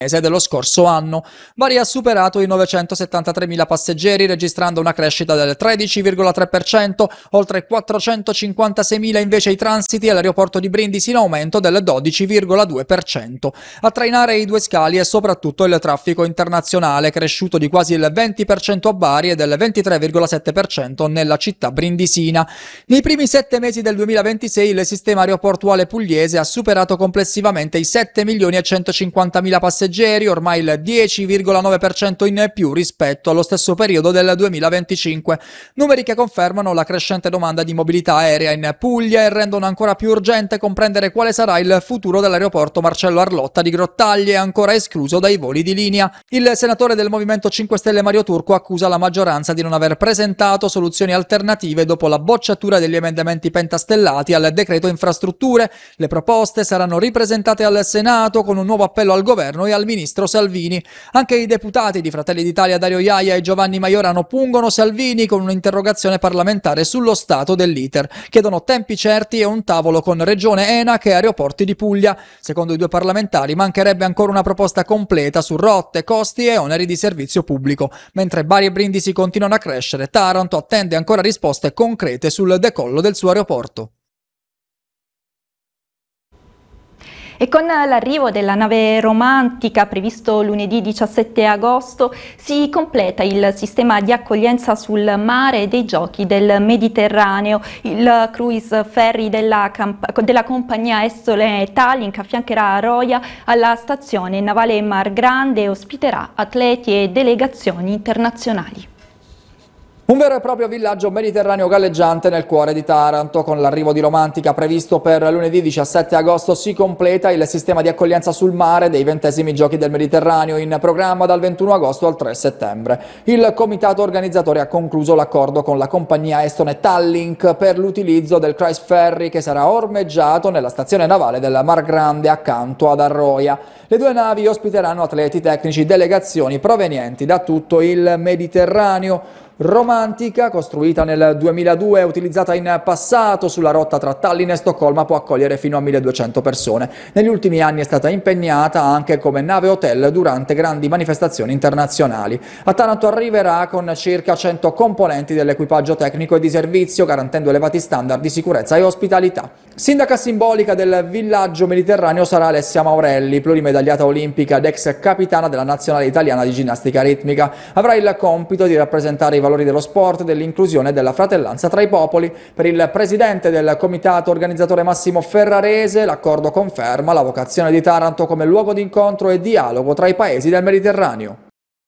dello scorso anno. Bari ha superato i 973.000 passeggeri, registrando una crescita del 13,3%, oltre 456.000 invece i transiti all'aeroporto di Brindisi in aumento del 12,2%. A trainare i due scali è soprattutto il traffico internazionale, cresciuto di quasi il 20% a Bari e del 23,7% nella città brindisina. Nei primi 7 mesi del 2026 il sistema aeroportuale pugliese ha superato complessivamente i 7.150.000 passeggeri, ormai il 10,9% in più rispetto allo stesso periodo del 2025. Numeri che confermano la crescente domanda di mobilità aerea in Puglia e rendono ancora più urgente comprendere quale sarà il futuro dell'aeroporto Marcello Arlotta di Grottaglie, ancora escluso dai voli di linea. Il senatore del Movimento 5 Stelle Mario Turco accusa la maggioranza di non aver presentato soluzioni alternative dopo la bocciatura degli emendamenti pentastellati al decreto infrastrutture. Le proposte saranno ripresentate al Senato con un nuovo appello al governo e al ministro Salvini. Anche i deputati di Fratelli d'Italia Dario Iaia e Giovanni Maiorano pungono Salvini con un'interrogazione parlamentare sullo stato dell'iter. Chiedono tempi certi e un tavolo con Regione, ENAC e Aeroporti di Puglia. Secondo i due parlamentari mancherebbe ancora una proposta completa su rotte, costi e oneri di servizio pubblico. Mentre Bari e Brindisi continuano a crescere, Taranto attende ancora risposte concrete sul decollo del suo aeroporto. E con l'arrivo della nave romantica previsto lunedì 17 agosto si completa il sistema di accoglienza sul mare dei Giochi del Mediterraneo. Il cruise ferry della compagnia estone Tallink affiancherà Roia alla stazione navale Mar Grande e ospiterà atleti e delegazioni internazionali. Un vero e proprio villaggio mediterraneo galleggiante nel cuore di Taranto. Con l'arrivo di Romantica previsto per lunedì 17 agosto si completa il sistema di accoglienza sul mare dei 20esimi Giochi del Mediterraneo, in programma dal 21 agosto al 3 settembre. Il comitato organizzatore ha concluso l'accordo con la compagnia estone Tallink per l'utilizzo del cruise ferry che sarà ormeggiato nella stazione navale del Mar Grande accanto ad Arroia. Le due navi ospiteranno atleti, tecnici, delegazioni provenienti da tutto il Mediterraneo. Romantica, costruita nel 2002 e utilizzata in passato sulla rotta tra Tallinn e Stoccolma, può accogliere fino a 1.200 persone. Negli ultimi anni è stata impegnata anche come nave hotel durante grandi manifestazioni internazionali. A Taranto arriverà con circa 100 componenti dell'equipaggio tecnico e di servizio, garantendo elevati standard di sicurezza e ospitalità. Sindaca simbolica del villaggio mediterraneo sarà Alessia Maurelli, plurimedagliata olimpica ed ex capitana della nazionale italiana di ginnastica ritmica. Avrà il compito di rappresentare i valori dello sport, dell'inclusione e della fratellanza tra i popoli. Per il presidente del comitato organizzatore Massimo Ferrarese, l'accordo conferma la vocazione di Taranto come luogo di incontro e dialogo tra i paesi del Mediterraneo.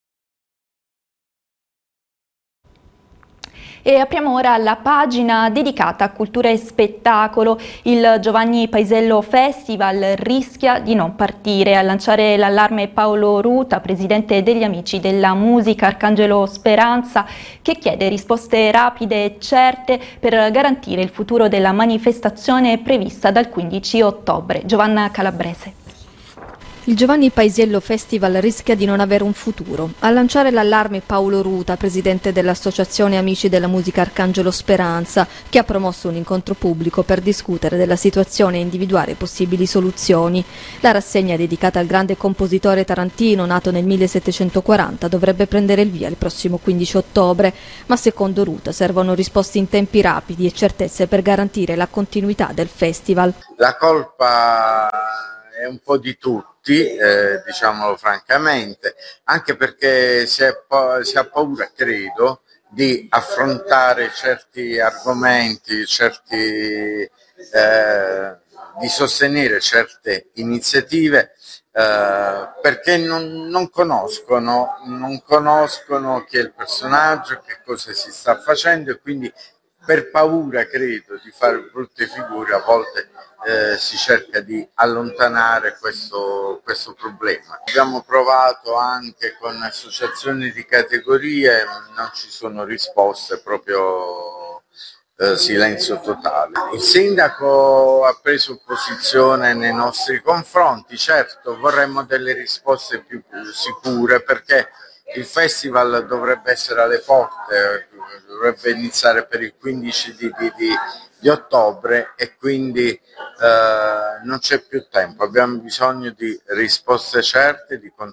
E apriamo ora la pagina dedicata a cultura e spettacolo. Il Giovanni Paisiello Festival rischia di non partire. A lanciare l'allarme Paolo Ruta, presidente degli Amici della Musica Arcangelo Speranza, che chiede risposte rapide e certe per garantire il futuro della manifestazione prevista dal 15 ottobre. Giovanna Calabrese. Il Giovanni Paisiello Festival rischia di non avere un futuro. A lanciare l'allarme Paolo Ruta, presidente dell'Associazione Amici della Musica Arcangelo Speranza, che ha promosso un incontro pubblico per discutere della situazione e individuare possibili soluzioni. La rassegna dedicata al grande compositore tarantino, nato nel 1740, dovrebbe prendere il via il prossimo 15 ottobre, ma secondo Ruta servono risposte in tempi rapidi e certezze per garantire la continuità del festival. La colpa è un po' di tutti, diciamolo francamente, anche perché si ha paura, credo, di affrontare certi argomenti, di sostenere certe iniziative, perché non conoscono chi è il personaggio, che cosa si sta facendo, e quindi per paura, credo, di fare brutte figure a volte si cerca di allontanare questo problema. Abbiamo provato anche con associazioni di categorie, non ci sono risposte, proprio silenzio totale. Il sindaco ha preso posizione nei nostri confronti, certo vorremmo delle risposte più sicure, perché il festival dovrebbe essere alle porte, dovrebbe iniziare per il 15 di ottobre e quindi non c'è più tempo, abbiamo bisogno di risposte certe, di